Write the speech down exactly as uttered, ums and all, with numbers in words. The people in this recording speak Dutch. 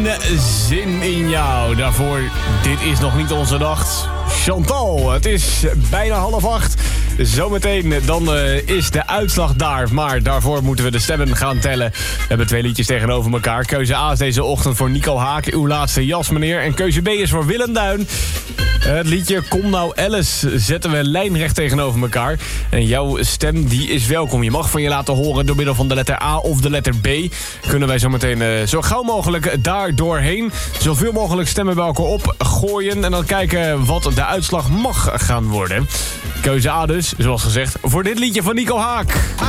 Zin in jou. Daarvoor, dit is nog niet onze nacht. Chantal, het is bijna half acht. Zometeen dan uh, is de uitslag daar. Maar daarvoor moeten we de stemmen gaan tellen. We hebben twee liedjes tegenover elkaar. Keuze A is deze ochtend voor Nico Haak. Uw laatste jas, meneer. En keuze B is voor Willem Duin. Uh, het liedje Kom Nou Alice zetten we lijnrecht tegenover elkaar. En jouw stem die is welkom. Je mag van je laten horen door middel van de letter A of de letter B. Kunnen wij zometeen uh, zo gauw mogelijk daar doorheen. Zoveel mogelijk stemmen bij elkaar opgooien. En dan kijken wat de uitslag mag gaan worden. Keuze A dus, zoals gezegd, voor dit liedje van Nico Haak.